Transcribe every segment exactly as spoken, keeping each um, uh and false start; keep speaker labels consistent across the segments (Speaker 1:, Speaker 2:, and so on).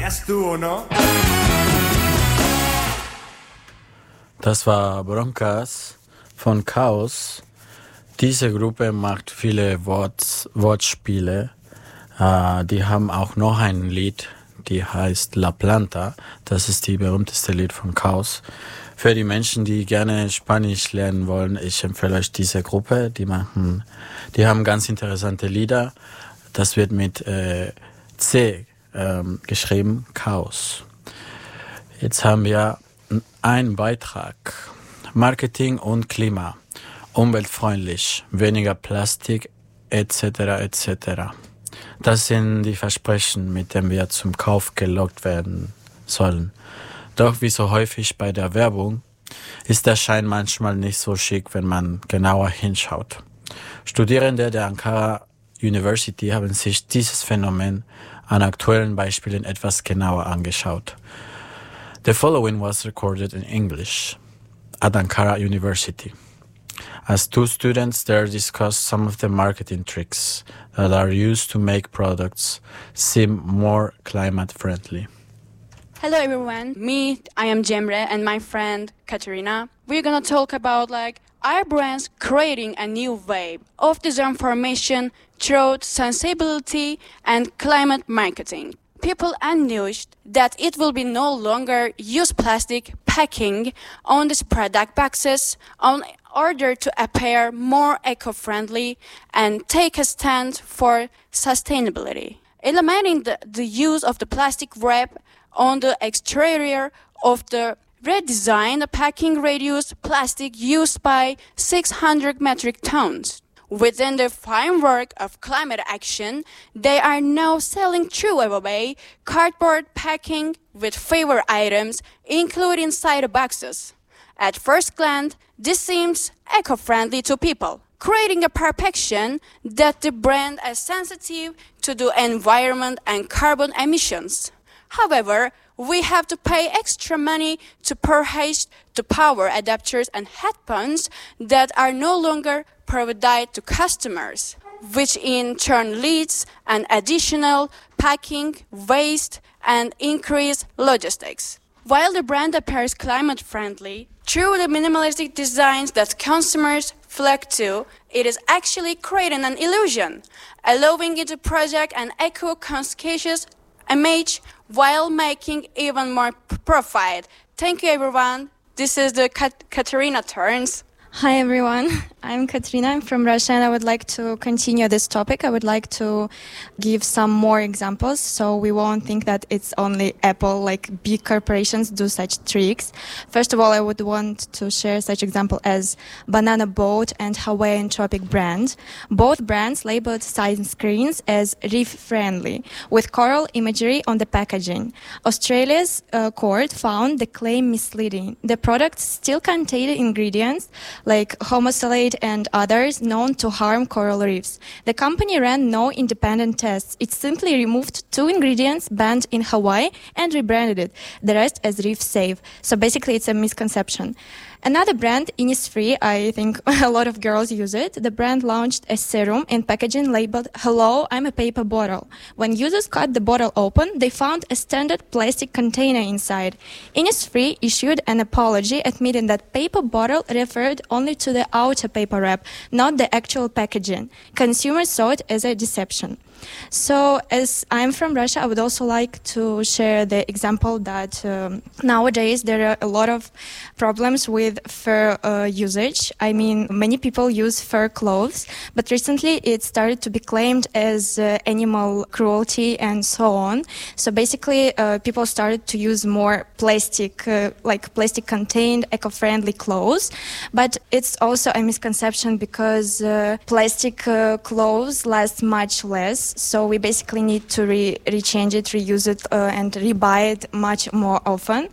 Speaker 1: ya estuvo, ¿no?
Speaker 2: Das war Broncas von Chaos. Diese Gruppe macht viele Wort, Wortspiele. Äh, die haben auch noch ein Lied, die heißt La Planta. Das ist die berühmteste Lied von Chaos. Für die Menschen, die gerne Spanisch lernen wollen, ich empfehle euch diese Gruppe. Die machen, die haben ganz interessante Lieder. Das wird mit äh, C ähm, geschrieben, Chaos. Jetzt haben wir einen Beitrag. Marketing und Klima. Umweltfreundlich, weniger Plastik, et cetera et cetera. Das sind die Versprechen, mit denen wir zum Kauf gelockt werden sollen. Doch wie so häufig bei der Werbung ist der Schein manchmal nicht so schick, wenn man genauer hinschaut. Studierende der Ankara University haben sich dieses Phänomen an aktuellen Beispielen etwas genauer angeschaut. The following was recorded in English at Ankara University. As two students there discussed some of the marketing tricks that are used to make products seem more climate friendly.
Speaker 3: Hello everyone, me, I am Cemre, and my friend Katerina. We're gonna talk about like our brands creating a new wave of design formation through sensibility and climate marketing. People announced that it will be no longer use plastic packing on these product boxes in order to appear more eco-friendly and take a stand for sustainability. Eliminating the, the use of the plastic wrap on the exterior of the redesigned packing reduced plastic used by six hundred metric tons. Within the framework of climate action, they are now selling throwaway cardboard packing with fewer items, including side boxes. At first glance, this seems eco-friendly to people, creating a perception that the brand is sensitive to the environment and carbon emissions. However, we have to pay extra money to purchase the power adapters and headphones that are no longer provided to customers, which in turn leads an additional packing, waste, and increased logistics. While the brand appears climate-friendly, through the minimalistic designs that consumers flock to, it is actually creating an illusion, allowing it to project an eco-conscious image while making even more profit. Thank you, everyone. This is the Kat- Katerina turns.
Speaker 4: Hi everyone, I'm Katrina, I'm from Russia, and I would like to continue this topic. I would like to give some more examples so we won't think that it's only Apple, like big corporations do such tricks. First of all, I would want to share such example as Banana Boat and Hawaiian Tropic brand. Both brands labeled sign screens as reef-friendly, with coral imagery on the packaging. Australia's uh, court found the claim misleading. The products still contained ingredients like homosalate and others known to harm coral reefs. The company ran no independent tests. It simply removed two ingredients banned in Hawaii and rebranded it, the rest as reef safe. So basically it's a misconception. Another brand, Innisfree, I think a lot of girls use it. The brand launched a serum in packaging labeled, "Hello, I'm a paper bottle." When users cut the bottle open, they found a standard plastic container inside. Innisfree issued an apology admitting that paper bottle referred only to the outer paper wrap, not the actual packaging. Consumers saw it as a deception. So, as I'm from Russia, I would also like to share the example that um, nowadays there are a lot of problems with fur uh, usage. I mean, many people use fur clothes, but recently it started to be claimed as uh, animal cruelty and so on. So basically, uh, people started to use more plastic, uh, like plastic-contained, eco-friendly clothes. But it's also a misconception because uh, plastic uh, clothes last much less. So we basically need to re- rechange it, reuse it, uh, and rebuy it much more often.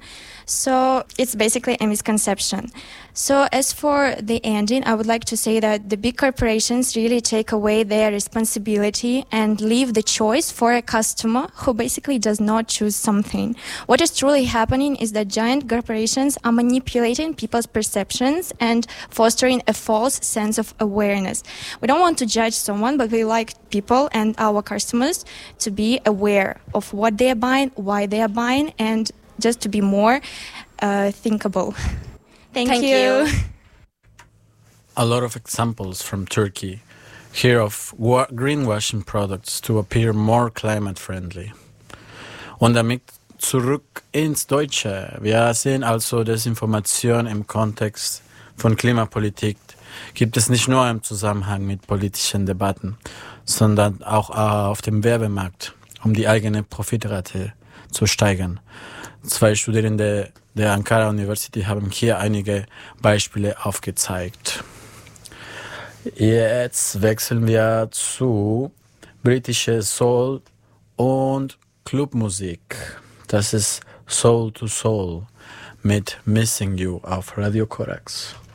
Speaker 4: So it's basically a misconception. So as for the ending, I would like to say that the big corporations really take away their responsibility and leave the choice for a customer who basically does not choose something. What is truly happening is that giant corporations are manipulating people's perceptions and fostering a false sense of awareness. We don't want to judge someone, but we like people and our customers to be aware of what they are buying, why they are buying, and just to be more uh, thinkable. Thank,
Speaker 3: Thank
Speaker 4: you.
Speaker 3: you.
Speaker 2: A lot of examples from Turkey here of wa- greenwashing products to appear more climate friendly. Und damit zurück ins Deutsche. Wir sehen also, Desinformation im Kontext von Klimapolitik gibt es nicht nur im Zusammenhang mit politischen Debatten, sondern auch äh, auf dem Werbemarkt, um die eigene Profitrate zu steigern. Zwei Studierende der Ankara University haben hier einige Beispiele aufgezeigt. Jetzt wechseln wir zu britische Soul- und Clubmusik. Das ist Soul to Soul mit Missing You auf Radio Korax.